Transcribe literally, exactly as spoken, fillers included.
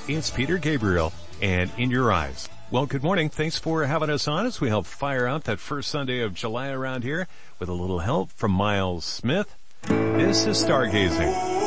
It's Peter Gabriel and In Your Eyes. Well, good morning. Thanks for having us on as we help fire out that first Sunday of July around here with a little help from Miles Smith. This is Stargazing.